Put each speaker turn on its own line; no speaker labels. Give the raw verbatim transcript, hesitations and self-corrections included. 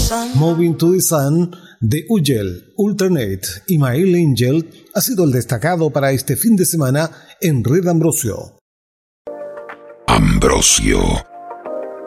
Moving to the Sun de Ugel, Alternate y Mael Angel ha sido el destacado para este fin de semana en Red Ambrosio.
Ambrosio